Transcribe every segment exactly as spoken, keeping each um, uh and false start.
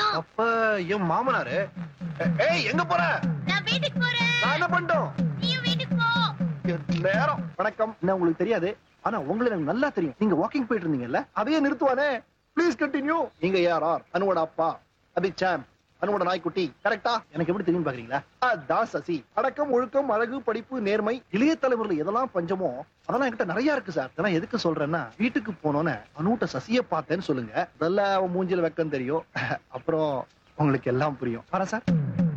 பண்ணிட்டோம். அப்ப என் மாமனாரு ஏய் எங்க போற? நான் வீட்டுக்கு போறேன். நான் என்ன பண்ணிட்டோம்? நீ வீட்டுக்கு போ. நேரம் வணக்கம். என்ன உங்களுக்கு தெரியாது, ஆனா உங்களுக்கு எனக்கு நல்லா தெரியும். நீங்க வாக்கிங் போயிட்டு இருந்தீங்கல்ல, அதையே நிறுத்துவானே. Please continue. நீங்க யார்? ஆர் அனுவோட அப்பா அபி சாம், அனுவோட நாய்க்குட்டி. கரெக்டா? எனக்கு எப்படி தெரியும் பாக்குறீங்களா? அதான் சசி. அடக்கம், ஒழுக்கம், அழகு, படிப்பு, நேர்மை, இளைய தலைமுறையில எதெல்லாம் பஞ்சமோ அதெல்லாம் என்கிட்ட நிறைய இருக்கு சார். இதெல்லாம் எதுக்கு சொல்றேன்னா, வீட்டுக்கு போனோன்னு அனுட்ட சசிய பார்த்தேன்னு சொல்லுங்க. அதெல்லாம் அவன் மூஞ்சில வெக்கம் தெரியும். அப்புறம் உங்களுக்கு எல்லாம் புரியும். வரேன் சார்.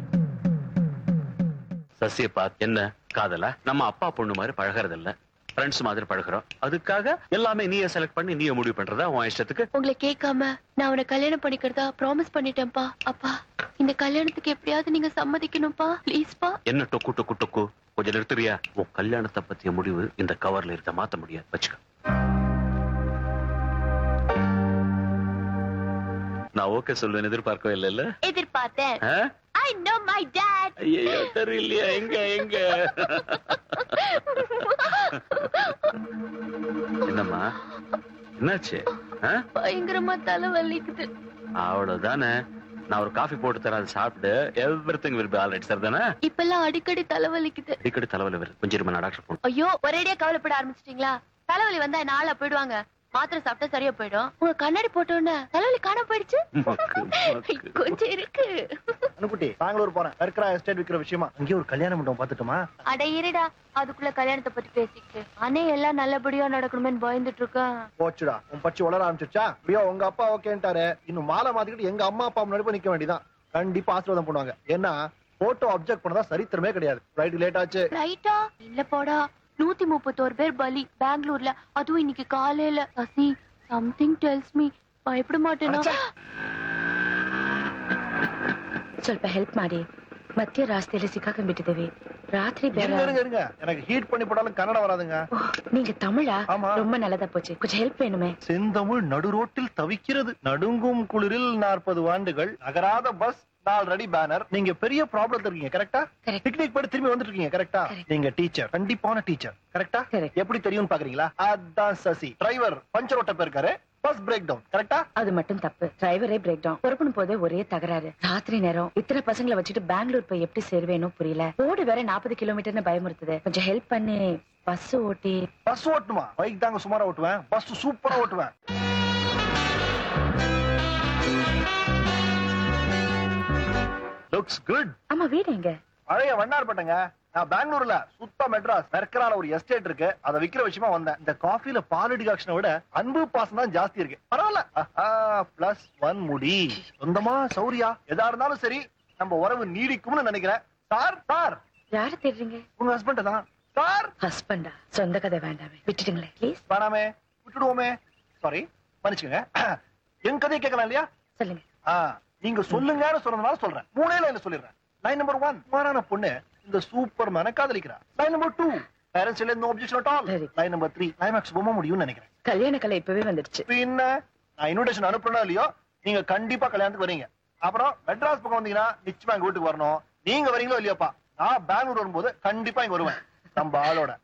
சசிய பார்த்து என்ன காதலா? நம்ம அப்பா பொண்ணு மாதிரி பழகிறது இல்ல, ஃப்ரெண்ட்ஸ் மாதிரி பழகிறோம். அதுக்காக எல்லாமே நீயே செலக்ட் பண்ணி நீயே முடிவு பண்றதா உன் இஷ்டத்துக்கு? உங்களை கேட்காம நான் அவனை கல்யாணம் பண்ணிக்கிறதா ப்ராமிஸ் பண்ணிட்டேன்ப்பா. அப்பா, இந்த கல்யாணத்துக்கு எப்படியாவது நீங்க சம்மதிக்கணும்ப்பா, ப்ளீஸ்ப்பா. என்ன டொக்கு டொக்கு டொக்கு? கொஞ்சம் நிறுத்துறியா? உன் கல்யாணத்தை பத்திய முடிவு இந்த கவர்ல இருக்க மாத்த முடியாது, வச்சுக்க. நான் ஓகே சொல்லுவேன் எதிர்பார்க்கவே இல்ல இல்ல? எதிர்பார்த்தேன். I know my dad. ஐயோ தெரியலையா? எங்க எங்க என்னம்மா என்னாச்சு? பயங்கரமா தலை வலிக்குது. அவ்வளவுதானே, நான் ஒரு காஃபி போட்டு தரேன், அதை சாப்பிட்டு everything will be alright. Sir தானே? இப்பெல்லாம் அடிக்கடி தலைவலிக்குது. அடிக்கடி தலைவலி வருது, கொஞ்சம் இருமா, நான் டாக்டர் போன். ஐயோ, ஒரேடியா கவலைப்பட ஆரம்பிச்சிட்டீங்களா? தலைவலி வந்தா நாளா போயிடுவாங்க, மாத்திரை சாப்பிட்டா சரியா போயிடும். உங்க கண்ணாடி போட்டோன்னு தலைவலி காண போயிடுச்சு. கொஞ்சம் இருக்கு. அனுக்குட்டி, பெங்களூர் போறேன், கர்க்கரா எஸ்டேட் விக்கிற விஷயமா. அங்கே ஒரு கல்யாண மண்டபம் பாத்துட்டுமா? அட இருடா, அதுக்குள்ள கல்யாணத்தை பத்தி பேசிக்கிட்டு அண்ணே எல்லாம் நல்லபடியா நடக்கணும்னு பயந்துட்டு இருக்கேன். போச்சுடா, உன் பச்சி வளர ஆரம்பிச்சிருச்சா? அப்படியோ உங்க அப்பா ஓகேன்ட்டாரு, இன்னும் மாலை மாத்திக்கிட்டு எங்க அம்மா அப்பா முன்னாடி போய் நிக்க வேண்டியதான். கண்டிப்பா ஆசீர்வாதம் பண்ணுவாங்க. ஏன்னா போட்டோ அப்செக்ட் பண்ணதா சரித்திரமே கிடையாது. ஃளைட் லேட் ஆச்சு. ரைட்டா? இல்ல போடா, நூத்தி முப்பத்தோரு பேர் பலி பெங்களூர்ல, அதுவும் இன்னைக்கு காலையில. சசி, சம்திங் டெல்ஸ் மீ பயப்பட மாட்டேனா? ಸ್ವಲ್ಪ ಹೆಲ್ಪ್ ಮಾಡಿ, ಮಧ್ಯ ರಾಸ್ತೆಯಲ್ಲಿ ಸಿಕ್ಕಾಕೊಂಡ್ಬಿಟ್ಟಿದ್ದೇವೆ. ರಾತ್ರಿ ಬೇರೆ. இருங்க இருங்க, எனக்கு ஹீட் பண்ணி போட்டாலும் கன்னடம் வராதுங்க. நீங்க தமிழா? ஆமா. ரொம்ப நல்லதா போச்சு. கொஞ்சம் ஹெல்ப் வேணுமே. செந்தமிழ் நடுரோட்டில் தவிக்கிறது, நடுங்கும் குளிரில் நாற்பது ஆண்டுகள், நகராத பஸ், ஆல்ரெடி பேனர். நீங்க பெரிய ப்ராப்ளம் இருக்கீங்க. கரெக்டா? பிக்னிக் போய் திரும்பி வந்துட்டு இருக்கீங்க. கரெக்டா? நீங்க டீச்சர், கண்டிப்பான டீச்சர். கரெக்டா? எப்படி தெரியும் பாக்குறீங்களா? அதான் சசி. டிரைவர் பஞ்சர் ஓட்ட போயிருக்காரு, பஸ் பிரேக் டவுன். கரெக்டா? அது மட்டும் தப்பு. டிரைவரே பிரேக் டவுன். பொறுப்புன்னு போதே ஒரே தகராறு. ராத்திரி நேரம் இத்தனை பசங்களை வச்சுட்டு பெங்களூர் போய் எப்படி சேருவேனோ புரியல. ரோடு வேற நாற்பது கிலோமீட்டர்னு பயமுறுத்துது. கொஞ்சம் ஹெல்ப் பண்ணி பஸ் ஓட்டி. பஸ் ஓட்டுமா? பைக் தாங்க சுமாரா ஓட்டுவேன், பஸ் சூப்பரா ஓட்டுவேன். Looks good. ஆமா, வீடு எங்க? பழைய வண்ணார்பேட்டைங்க. நான் பெங்களூர்ல சுத்த மெட்ராஸ் மெர்க்கரால ஒரு எஸ்டேட் இருக்கு, அதை விக்கிற விஷயமா வந்தேன். இந்த காஃபில பால் டிகாக்ஷனை விட அன்பு பாசம் தான் ஜாஸ்தி இருக்கு. பரவாயில்ல. பிளஸ் ஒன் முடி. சொந்தமா சௌரியா எதா இருந்தாலும் சரி நம்ம உறவு நீடிக்கும்னு நினைக்கிறேன். சார் சார் யாரு தேடுறீங்க? உங்க ஹஸ்பண்ட் தான் சார். ஹஸ்பண்டா? சொந்த கதை வேண்டாமே, விட்டுடுங்களே ப்ளீஸ். வேணாமே, விட்டுடுவோமே. சாரி, மன்னிச்சுக்கங்க. என் கதையை கேட்கலாம் இல்லையா? சொல்லுங்க. நீங்க சொல்லுங்கன்னு சொன்னதுனால சொல்றேன். மூணே லைன்ல சொல்லிடுறேன். லைன் நம்பர் ஒன், மாறான பொண்ணு இந்த சூப்பர் மேன காதலிக்கிறா. லைன் நம்பர் டூ, பேரண்ட்ஸ் இல்ல no objection at all. Line number three, climax ரொம்ப முடியும்னு நினைக்கிறேன். கல்யாண கலை இப்பவே வந்துடுச்சு. பின்ன நான் இன்விடேஷன் அனுப்புறேனா இல்லையோ, நீங்க கண்டிப்பா கல்யாணத்துக்கு வரீங்க. அப்புறம் மெட்ராஸ் பக்கம் வந்தீங்கன்னா நிச்சயமா எங்க வீட்டுக்கு வரணும். நீங்க வரீங்களோ இல்லையோப்பா, நான் பெங்களூர் வரும்போது கண்டிப்பா இங்க வருவேன் நம்ம ஆளோட.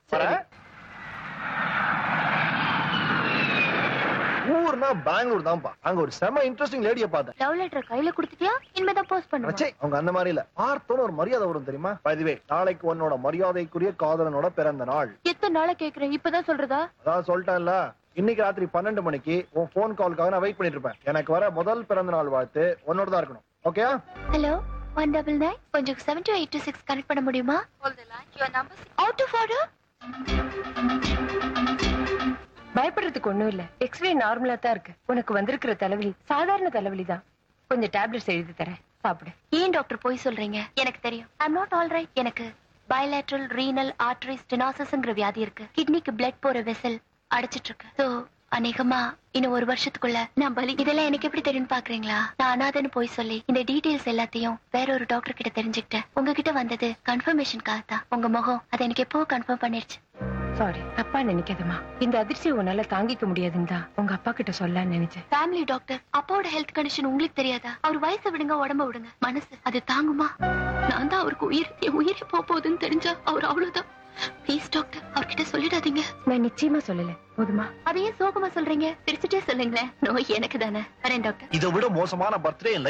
ஊர்னா பெங்களூர் தான்ப்பா. அங்க ஒரு செம இன்ட்ரெஸ்டிங் லேடிய பார்த்தேன். லவ் லெட்டர் கையில கொடுத்துட்டியா? இனிமேதான் போஸ்ட் பண்ணுவேன். அச்சே, அவங்க அந்த மாதிரி இல்ல. பார்த்தோன்னு ஒரு மரியாதை வரும் தெரியுமா? பை தி வே, நாளைக்கு உன்னோட மரியாதைக்குரிய காதலனோட பிறந்த நாள். எத்தனை நாளா கேக்குறேன், இப்பதான் சொல்றதா? அதான் சொல்லிட்டேன்ல, இன்னைக்கு ராத்திரி பன்னெண்டு மணிக்கு உன் போன் காலுக்காக நான் வெயிட் பண்ணிட்டு இருப்பேன். எனக்கு வர முதல் பிறந்த நாள் வாழ்த்து உன்னோட தான் இருக்கணும். ஓகேயா? ஹலோ, ஒன் டபுள் நைன், கொஞ்சம் seven two eight two six connect பண்ண முடியுமா? Out of order. பயப்படுறதுக்கு ஒண்ணும் இல்ல. எக்ஸ்ரே நார்மலா தான் இருக்கு. உனக்கு வந்திருக்கிற தலைவலி சாதாரண தலைவலி தான். கொஞ்சம் டேப்லெட்ஸ் எழுதி தரேன், சாப்பிடு. ஏன் டாக்டர் போய் சொல்றீங்க? எனக்கு தெரியும். ஐ அம் நாட் ஆல் ரைட். எனக்கு பைலேட்ரல் ரீனல் ஆர்டரி ஸ்டெனோசிஸ்ங்கிற வியாதி இருக்கு. கிட்னிக்கு பிளட் போற வெசல் அடைச்சிட்டு இருக்கு. சோ அநேகமா இன்னும் ஒரு வருஷத்துக்குள்ள நான் பலி. இதெல்லாம் எனக்கு எப்படி தெரியும் பாக்குறீங்களா? நான் அனாதன்னு போய் சொல்லி இந்த டீடைல்ஸ் எல்லாத்தையும் வேற ஒரு டாக்டர் கிட்ட தெரிஞ்சுக்கிட்டேன். உங்ககிட்ட வந்தது கன்ஃபர்மேஷனுக்காக தான். உங்க முகம் அதை எனக்கு எப்போ கன்ஃபார்ம் பண்ணிருச்சு. சாரி, தப்பா நினைக்காதமா. இந்த அதிர்ச்சியை உன்னால தாங்கிக்க முடியாதுன்னு தான் உங்க அப்பா கிட்ட சொல்லலாம்னு நினைச்சேன். ஃபேமிலி டாக்டர், அப்பாவோட ஹெல்த் கண்டிஷன் உங்களுக்கு தெரியாதா? அவர் வயசை விடுங்க, உடம்ப விடுங்க, மனசு அது தாங்குமா? நான் தான் அவருக்கு உயிர். என் உயிரை போகுதுன்னு தெரிஞ்சா அவர் அவ்வளவுதான். ப்ளீஸ் டாக்டர், அவர்கிட்ட சொல்லிடாதீங்க. நான் நிச்சயமா சொல்லல, போதுமா? அதையே சோகமா சொல்றீங்க? சிரிச்சுட்டே சொல்லுங்களேன். நோய் எனக்கு தானே. வரேன் டாக்டர். இதை விட மோசமான பர்த்டே